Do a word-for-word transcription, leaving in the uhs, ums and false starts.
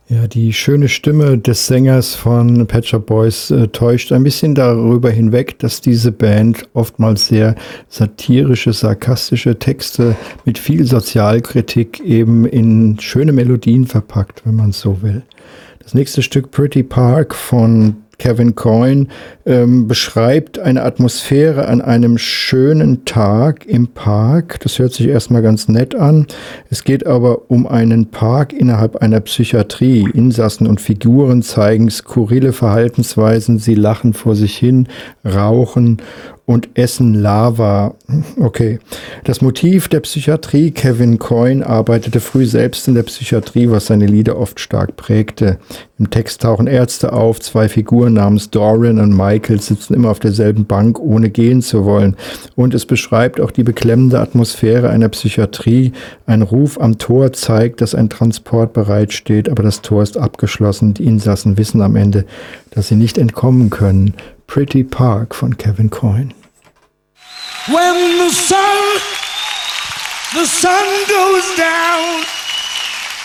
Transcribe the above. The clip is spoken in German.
Ja, die schöne Stimme des Sängers von Pet Shop Boys äh, täuscht ein bisschen darüber hinweg, dass diese Band oftmals sehr satirische, sarkastische Texte mit viel Sozialkritik eben in schöne Melodien verpackt, wenn man es so will. Das nächste Stück Pretty Park von Kevin Coyne ähm, beschreibt eine Atmosphäre an einem schönen Tag im Park. Das hört sich erstmal ganz nett an. Es geht aber um einen Park innerhalb einer Psychiatrie. Insassen und Figuren zeigen skurrile Verhaltensweisen. Sie lachen vor sich hin, rauchen und essen Lava. Okay. Das Motiv der Psychiatrie. Kevin Coyne arbeitete früh selbst in der Psychiatrie, was seine Lieder oft stark prägte. Im Text tauchen Ärzte auf. Zwei Figuren namens Dorian und Michael sitzen immer auf derselben Bank, ohne gehen zu wollen. Und es beschreibt auch die beklemmende Atmosphäre einer Psychiatrie. Ein Ruf am Tor zeigt, dass ein Transport bereitsteht, aber das Tor ist abgeschlossen. Die Insassen wissen am Ende, dass sie nicht entkommen können. Pretty Park von Kevin Coyne. When the sun, the sun goes down